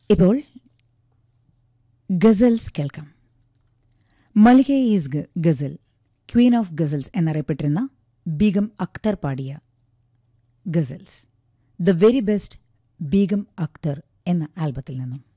ഇപ്പോൾ ഗസൽസ് കേൾക്കാം. Malika is ghazal, Queen of gazelles എന്നറിയപ്പെട്ടിരുന്ന ബീഗം അക്തർ പാടിയ gazelles, the very best Begum Akhtar എന്ന ആൽബത്തിൽ നിന്നും.